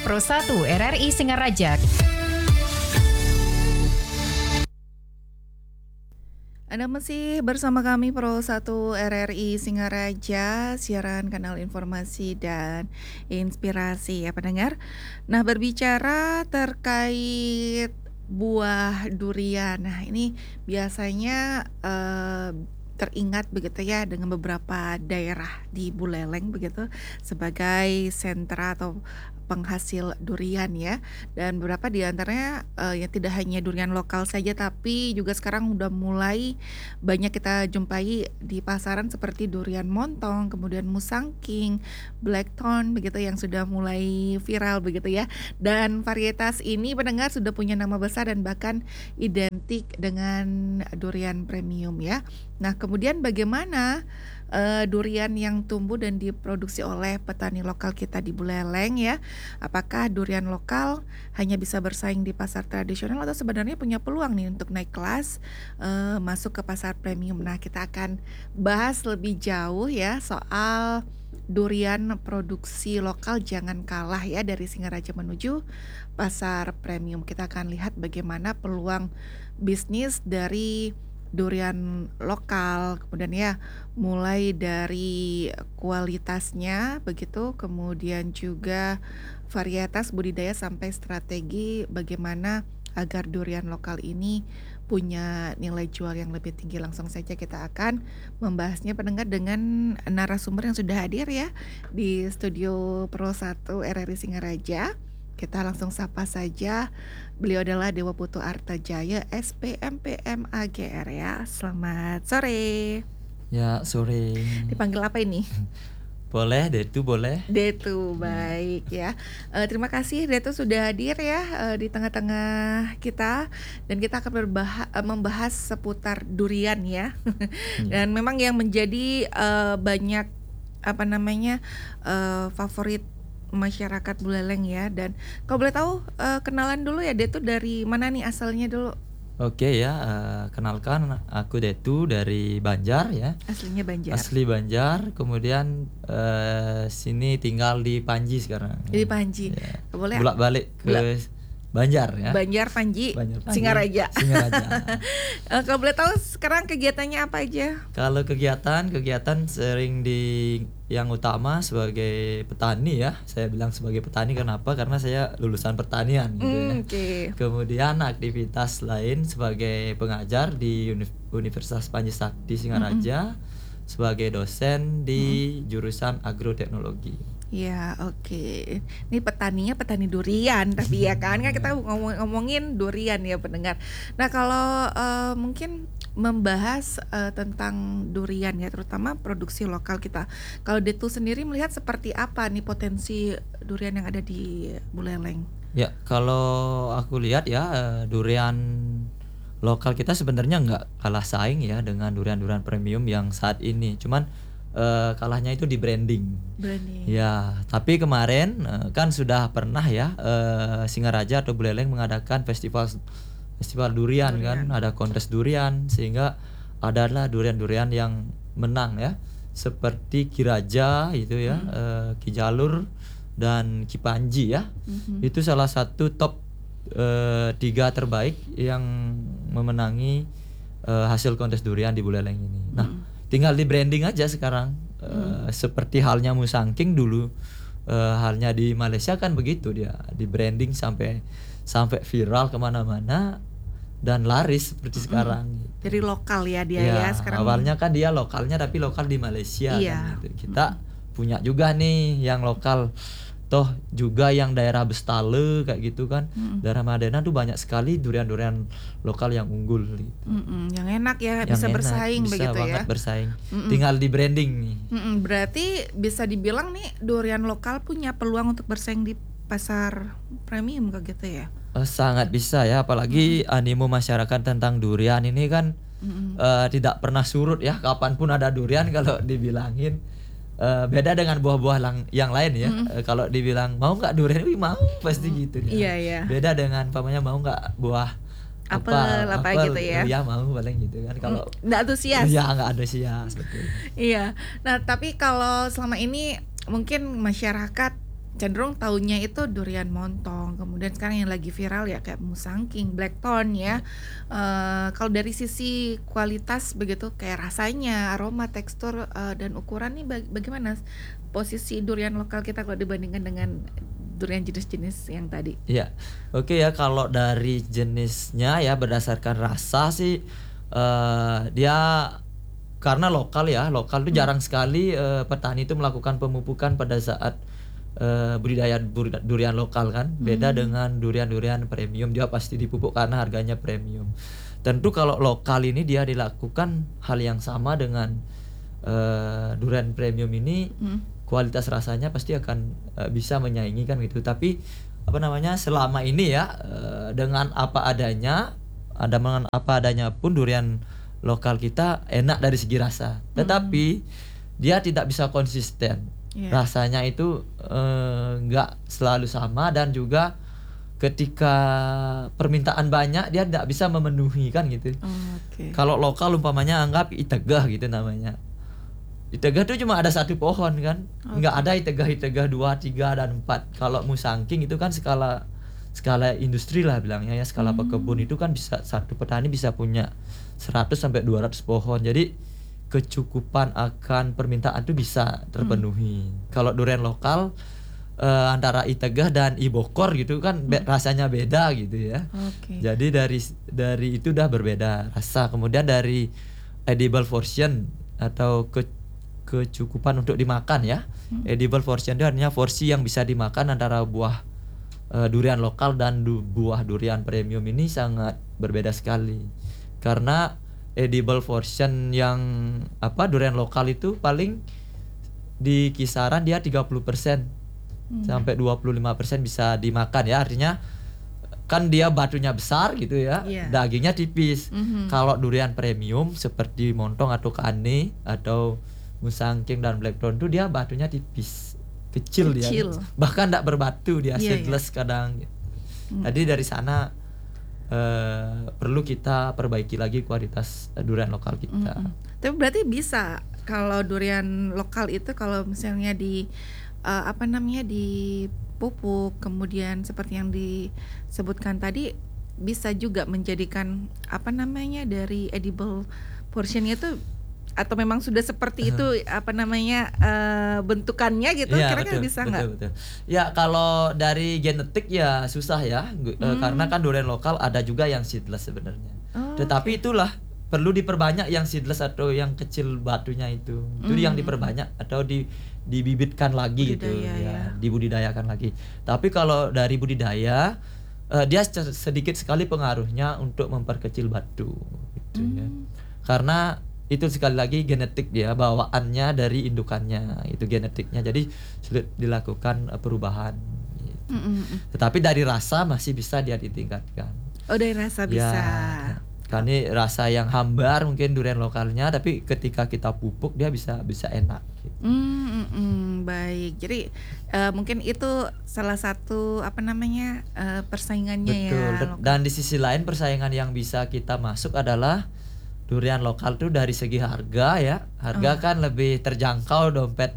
Pro 1 RRI Singaraja. Anda masih bersama kami Pro 1 RRI Singaraja, siaran kanal informasi dan inspirasi ya pendengar. Nah, berbicara terkait buah durian. Nah, ini biasanya teringat begitu ya dengan beberapa daerah di Buleleng begitu sebagai sentra atau penghasil durian ya, dan beberapa di antaranya ya tidak hanya durian lokal saja tapi juga sekarang udah mulai banyak kita jumpai di pasaran seperti durian montong, kemudian musangking, blackthorn begitu yang sudah mulai viral begitu ya. Dan varietas ini pendengar sudah punya nama besar dan bahkan identik dengan durian premium ya. Nah, kemudian bagaimana durian yang tumbuh dan diproduksi oleh petani lokal kita di Buleleng ya? Apakah durian lokal hanya bisa bersaing di pasar tradisional atau sebenarnya punya peluang nih untuk naik kelas masuk ke pasar premium? Nah, kita akan bahas lebih jauh ya soal durian produksi lokal jangan kalah ya dari Singaraja menuju pasar premium. Kita akan lihat bagaimana peluang bisnis dari durian lokal, kemudian ya mulai dari kualitasnya begitu, kemudian juga varietas budidaya sampai strategi bagaimana agar durian lokal ini punya nilai jual yang lebih tinggi. Langsung saja kita akan membahasnya pendengar dengan narasumber yang sudah hadir ya di studio Pro 1 RRI Singaraja. Kita langsung sapa saja. Beliau adalah Dewa Putu Artajaya, SPMPM AGR ya. Selamat sore. Ya, sore. Dipanggil apa ini? Boleh, Detu boleh. Detu, baik ya. Terima kasih Detu sudah hadir ya di tengah-tengah kita, dan kita akan membahas seputar durian ya. Dan memang yang menjadi banyak favorit masyarakat Buleleng ya. Dan kalau boleh tahu kenalan dulu ya Detu, dari mana nih asalnya dulu? Oke ya, kenalkan aku Detu dari Banjar ya. Aslinya Banjar. Asli Banjar, kemudian sini tinggal di Panji sekarang. Di Panji. Ya. Boleh Bolak-balik ke Banjar ya. Banjar, Panji, Singaraja. Singaraja. Kalau boleh tahu sekarang kegiatannya apa aja? Kalau kegiatan sering yang utama sebagai petani ya. Saya bilang sebagai petani kenapa? Karena saya lulusan pertanian gitu ya. Okay. Kemudian aktivitas lain sebagai pengajar di Universitas Panji Sakti Singaraja, sebagai dosen di jurusan agroteknologi. Ya, oke. Ini petaninya petani durian tapi ya kan kita ngomongin durian ya pendengar. Nah, kalau mungkin membahas tentang durian ya, terutama produksi lokal kita. Kalau Detu sendiri melihat seperti apa nih potensi durian yang ada di Buleleng? Ya, kalau aku lihat ya durian lokal kita sebenarnya nggak kalah saing ya dengan durian-durian premium yang saat ini. Cuman kalahnya itu di branding. Ya, tapi kemarin kan sudah pernah ya Singaraja atau Buleleng mengadakan festival durian kan, ada kontes durian, sehingga adalah durian-durian yang menang ya, seperti Kiraja itu ya, Ki Jalur dan Ki Panji ya. Itu salah satu top 3 terbaik yang memenangi hasil kontes durian di Buleleng ini. Nah, tinggal di branding aja sekarang, seperti halnya musangking dulu, halnya di Malaysia kan begitu, dia di branding sampai viral kemana-mana dan laris seperti sekarang. Dari lokal ya dia ya sekarang. Awalnya kan dia lokalnya tapi lokal di Malaysia kan gitu. Kita punya juga nih yang lokal. Toh juga yang daerah Bestale kayak gitu kan, daerah Madena tuh banyak sekali durian-durian lokal yang unggul gitu. Yang enak ya, bisa bersaing bisa begitu banget ya. Bersaing. Tinggal di branding nih. Berarti bisa dibilang nih durian lokal punya peluang untuk bersaing di pasar premium kayak gitu ya. Sangat bisa ya, apalagi animo masyarakat tentang durian ini kan tidak pernah surut ya, kapanpun ada durian kalau dibilangin. Beda dengan buah-buah yang lain ya. Kalau dibilang mau nggak durian, mau pasti gitu ya. Iya. Beda dengan pamannya mau nggak buah apel gitu ya. Iya mau paling gitu kan. Kalau nggak antusias. Iya nggak antusias betul. Iya. Nah tapi kalau selama ini mungkin masyarakat cenderung taunya itu durian montong, kemudian sekarang yang lagi viral ya kayak musangking, blackthorn ya. Kalau dari sisi kualitas begitu kayak rasanya, aroma, tekstur, dan ukuran nih bagaimana posisi durian lokal kita kalau dibandingkan dengan durian jenis-jenis yang tadi? Iya. Oke ya, kalau dari jenisnya ya berdasarkan rasa sih dia karena lokal ya, lokal tuh jarang sekali petani itu melakukan pemupukan pada saat budidaya durian lokal kan. Beda dengan durian-durian premium, dia pasti dipupuk karena harganya premium. Tentu kalau lokal ini dia dilakukan hal yang sama dengan durian premium ini, kualitas rasanya pasti akan bisa menyaingi kan gitu. Tapi selama ini ya dengan apa adanya, dengan apa adanya pun durian lokal kita enak dari segi rasa. Tetapi dia tidak bisa konsisten. Rasanya itu nggak selalu sama, dan juga ketika permintaan banyak dia tidak bisa memenuhi kan gitu. Kalau lokal umpamanya anggap Itegah gitu namanya. Itegah itu cuma ada satu pohon kan, nggak ada Itegah 2, 3 dan 4. Kalau musangking itu kan skala industri lah bilangnya ya, skala pekebun itu kan bisa satu petani bisa punya 100 sampai 200 pohon. Jadi kecukupan akan permintaan itu bisa terpenuhi. Kalau durian lokal antara Itegah dan Ibokor gitu kan rasanya beda gitu ya. Jadi dari itu udah berbeda rasa. Kemudian dari edible portion atau kecukupan untuk dimakan ya. Edible portion itu artinya porsi yang bisa dimakan antara buah durian lokal dan buah durian premium ini sangat berbeda sekali. Karena edible portion yang durian lokal itu paling di kisaran dia 30% sampai 25% bisa dimakan ya. Artinya kan dia batunya besar gitu ya, dagingnya tipis. Kalau durian premium seperti montong atau kane atau musangking dan blackthorn itu dia batunya tipis, kecil. Dia bahkan tidak berbatu, dia seedless kadang. Jadi dari sana perlu kita perbaiki lagi kualitas durian lokal kita. Tapi berarti bisa kalau durian lokal itu kalau misalnya dipupuk, kemudian seperti yang disebutkan tadi, bisa juga menjadikan dari edible portionnya itu, atau memang sudah seperti itu bentukannya gitu, kira-kira bisa nggak? Betul. Ya kalau dari genetik ya susah ya, karena kan durian lokal ada juga yang seedless sebenarnya. Tetapi itulah perlu diperbanyak yang seedless atau yang kecil batunya itu yang diperbanyak atau dibibitkan lagi gitu ya, dibudidayakan lagi. Tapi kalau dari budidaya dia sedikit sekali pengaruhnya untuk memperkecil batu gitu ya. Karena itu sekali lagi genetik dia, bawaannya dari indukannya, itu genetiknya, jadi sulit dilakukan perubahan gitu. Tetapi dari rasa masih bisa dia ditingkatkan. Dari rasa bisa. Kan ini rasa yang hambar mungkin durian lokalnya, tapi ketika kita pupuk dia bisa enak gitu. Baik, jadi mungkin itu salah satu persaingannya. Betul. Dan di sisi lain persaingan yang bisa kita masuk adalah durian lokal tuh dari segi harga ya. Harga kan lebih terjangkau, dompet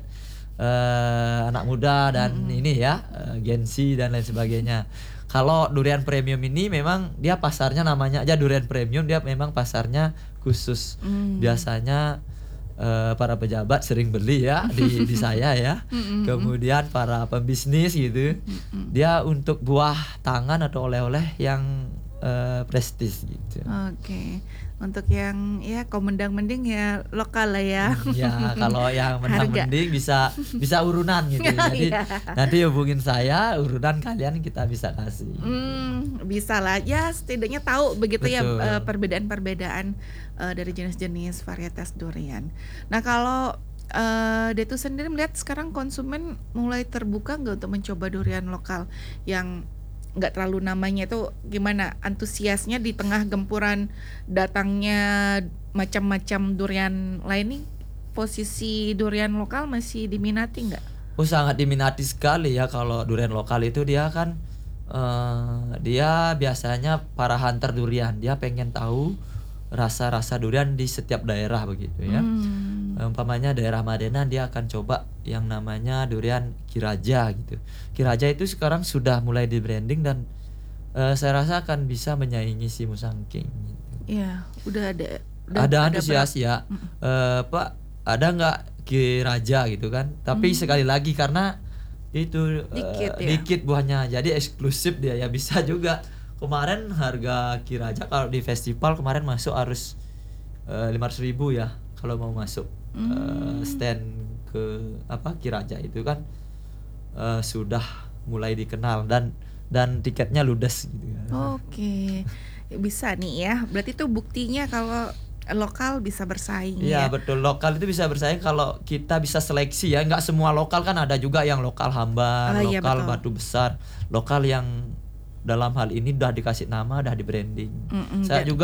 anak muda dan Gen Z dan lain sebagainya. Kalau durian premium ini memang dia pasarnya namanya aja durian premium, dia memang pasarnya khusus. Biasanya para pejabat sering beli ya di saya ya. Kemudian para pembisnis gitu. Dia untuk buah tangan atau oleh-oleh yang prestis gitu. Untuk yang mendang-mending ya lokal lah ya. Ya kalau yang mendang-mending bisa urunan gitu. Jadi nanti hubungin saya, urunan kalian kita bisa kasih. Bisa lah ya, setidaknya tahu begitu. Betul. Ya perbedaan-perbedaan dari jenis-jenis varietas durian. Nah kalau Detu sendiri melihat sekarang konsumen mulai terbuka nggak untuk mencoba durian lokal yang nggak terlalu namanya itu, gimana antusiasnya di tengah gempuran datangnya macam-macam durian lain nih? Posisi durian lokal masih diminati nggak? Sangat diminati sekali ya. Kalau durian lokal itu dia kan dia biasanya para hunter durian, dia pengen tahu rasa-rasa durian di setiap daerah begitu ya. Umpamanya daerah Madenan dia akan coba yang namanya durian Kiraja gitu. Kiraja itu sekarang sudah mulai di-branding dan saya rasa akan bisa menyaingi si Musangking gitu. Iya, udah ada Ada berapa? antusias ya, Pak, ada nggak Kiraja gitu kan? Tapi sekali lagi karena itu Dikit ya? dikit buahnya, jadi eksklusif dia ya bisa juga. Kemarin harga Kiraja kalau di festival kemarin masuk harus 500.000 ya kalau mau masuk stand ke apa Kiraja itu kan sudah mulai dikenal dan tiketnya ludes gitu ya. Oke, bisa nih ya. Berarti itu buktinya kalau lokal bisa bersaing Iya ya. betul, lokal itu bisa bersaing kalau kita bisa seleksi ya. Nggak semua lokal kan, ada juga yang lokal Hambar, Oh iya lokal betul. Batu Besar, lokal yang dalam hal ini udah dikasih nama, udah di branding. Mm-mm, Saya dan juga